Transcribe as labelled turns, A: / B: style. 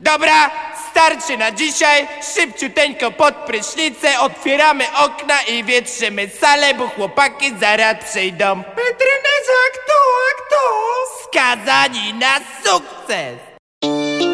A: Dobra, starczy na dzisiaj. Szybciuteńko pod prysznicę, otwieramy okna i wietrzymy salę, bo chłopaki zaraz przyjdą.
B: Petrynezy, a kto?
A: Skazani na sukces!